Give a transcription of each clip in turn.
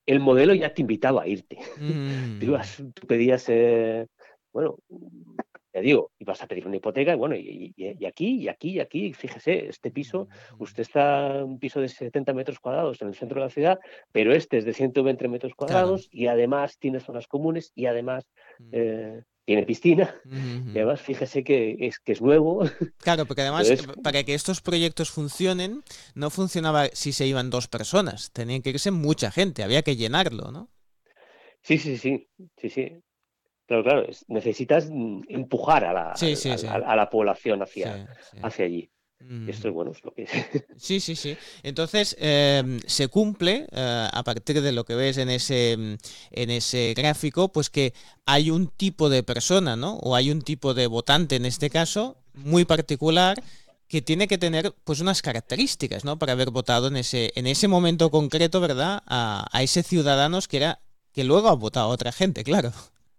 el modelo ya te invitaba a irte. Tú pedías, bueno, te digo, ibas a pedir una hipoteca, bueno, y aquí, y aquí, y aquí, fíjese, este piso, usted está en un piso de 70 metros cuadrados en el centro de la ciudad, pero este es de 120 metros Claro. cuadrados y además tiene zonas comunes y además tiene piscina, y además fíjese que es nuevo. Claro, porque además, Entonces, para que estos proyectos funcionen, no funcionaba si se iban 2 personas, tenían que irse mucha gente, había que llenarlo, ¿no? sí, sí, sí, sí, sí. Claro, claro, necesitas empujar a la, Sí, sí, sí, a la población sí, sí. hacia allí. Y esto Ujú. es bueno, es lo que es. Sí, sí, sí. Entonces, se cumple, a partir de lo que ves en ese gráfico, pues que hay un tipo de persona, ¿no? O hay un tipo de votante, en este caso, muy particular, que tiene que tener pues unas características, ¿no? Para haber votado en ese momento concreto, ¿verdad? A ese ciudadanos que luego ha votado a otra gente, claro.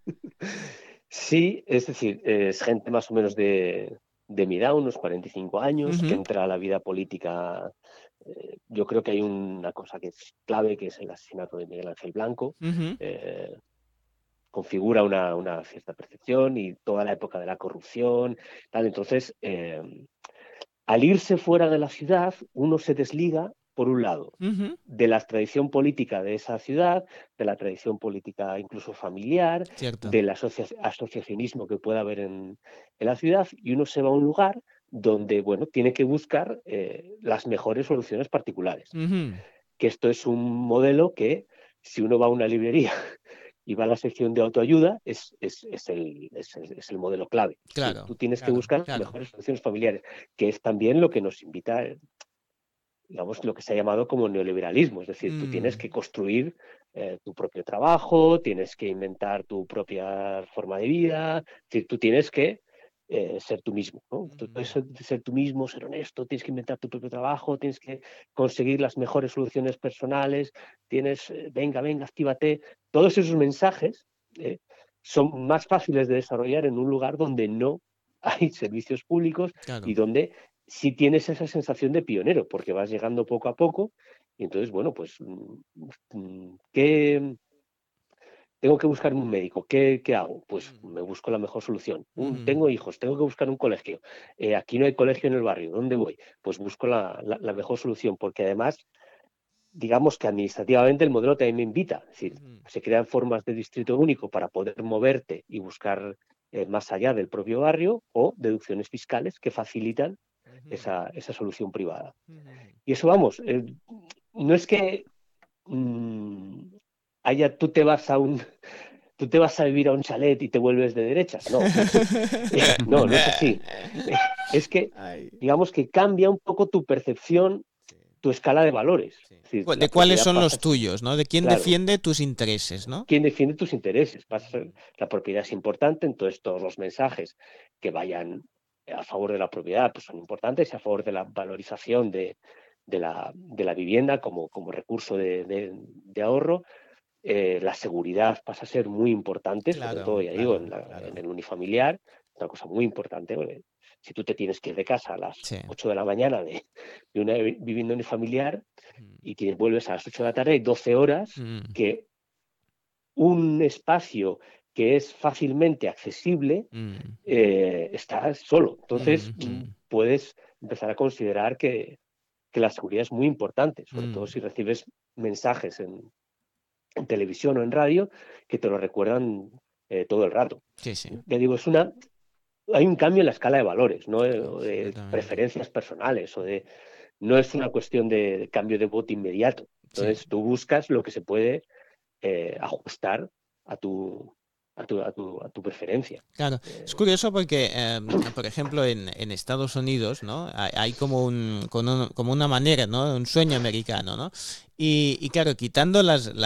Sí, es decir, es gente más o menos de mi edad, unos 45 años, que Ujú, entra a la vida política. Yo creo que hay una cosa que es clave, que es el asesinato de Miguel Ángel Blanco. ujú. Eh, Configura una cierta percepción y toda la época de la corrupción, tal. Entonces, al irse fuera de la ciudad, uno se desliga, por un lado, Ujú, de la tradición política de esa ciudad, de la tradición política incluso familiar, cierto. del asociacionismo que pueda haber en la ciudad, y uno se va a un lugar donde, bueno, tiene que buscar las mejores soluciones particulares. Ujú, Que esto es un modelo que, si uno va a una librería y va a la sección de autoayuda, es el modelo clave. Es decir, claro, tú tienes que claro, buscar claro. mejores soluciones familiares, que es también lo que nos invita, digamos, lo que se ha llamado como neoliberalismo. Es decir, tú tienes Mm, que construir tu propio trabajo, tienes que inventar tu propia forma de vida, es decir, tú tienes que ser tú mismo, ¿no? Tú puedes ujú, ser tú mismo, ser honesto, tienes que inventar tu propio trabajo, tienes que conseguir las mejores soluciones personales, venga, venga, actívate. Todos esos mensajes eh, son más fáciles de desarrollar en un lugar donde no hay servicios públicos y claro. donde sí tienes esa sensación de pionero, porque vas llegando poco a poco y entonces, bueno, pues, ¿qué tengo que buscar un médico? ¿Qué hago? Pues Mm, me busco la mejor solución. Tengo ujú. hijos, tengo que buscar un colegio. Aquí no hay colegio en el barrio, ¿dónde voy? Pues busco la mejor solución, porque además, digamos que administrativamente el modelo también me invita, es decir, Ujú, se crean formas de distrito único para poder moverte y buscar más allá del propio barrio o deducciones fiscales que facilitan ujú, esa solución privada. ujú. Y eso vamos, no es que mmm, tú te vas tú te vas a vivir a un chalet y te vuelves de derechas, no, no, no es así. Es que, Ay, digamos que cambia un poco tu percepción, sí, tu escala de valores. sí. Es decir, De la cuáles propiedad son pasa a los ser, tuyos, ¿no? De quién claro, defiende tus intereses, ¿no? quién defiende tus intereses. Ujú, La propiedad es importante, entonces todos los mensajes que vayan a favor de la propiedad pues son importantes y a favor de la valorización de la vivienda como recurso de ahorro. La seguridad pasa a ser muy importante, sobre claro, todo, ya digo, claro, en claro. el unifamiliar, una cosa muy importante. Porque si tú te tienes que ir de casa a las Sí. 8 de la mañana de una vivienda unifamiliar Mm, y te vuelves a las 8 de la tarde, hay 12 horas mm, que un espacio que es fácilmente accesible mm, está solo. Entonces, mm, puedes empezar a considerar que la seguridad es muy importante, sobre todo mm. si recibes mensajes en televisión o en radio que te lo recuerdan todo el rato. Sí, sí, Ya digo, hay un cambio en la escala de valores, ¿no? De absolutamente. preferencias personales no es una cuestión de cambio de voto inmediato. Sí. Entonces tú buscas lo que se puede ajustar a tu preferencia. Claro, es Eh, curioso porque, por ejemplo, en Estados Unidos, ¿no? Hay como una manera, ¿no? Un sueño americano, ¿no? Y claro, quitando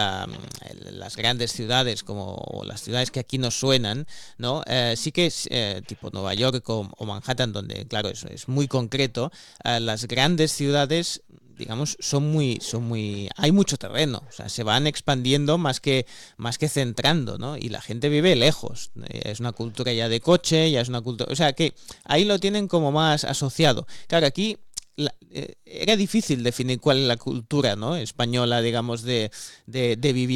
las grandes ciudades como o las ciudades que aquí nos suenan, ¿no? Sí que es tipo Nueva York o Manhattan, donde, claro, es muy concreto, las grandes ciudades digamos, hay mucho terreno, o sea, se van expandiendo más que centrando, ¿no? Y la gente vive lejos, es una cultura ya de coche, ya es una cultura, o sea, que ahí lo tienen como más asociado. Claro, aquí era difícil definir cuál es la cultura, ¿no? Española, digamos, de vivir